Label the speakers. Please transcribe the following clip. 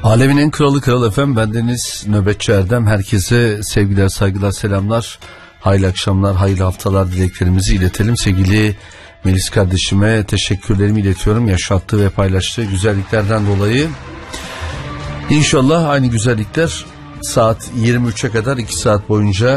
Speaker 1: Alemin en kralı kral efendim, bendeniz Nöbetçi Erdem. Herkese sevgiler, saygılar, selamlar, hayırlı akşamlar, hayırlı haftalar dileklerimizi iletelim. Sevgili Melis kardeşime teşekkürlerimi iletiyorum yaşattığı ve paylaştığı güzelliklerden dolayı. İnşallah aynı güzellikler saat 23'e kadar 2 saat boyunca